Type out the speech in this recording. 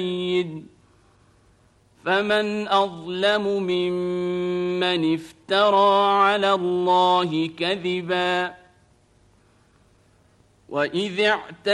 فمن أظلم ممن افترى على الله كذبا وإذ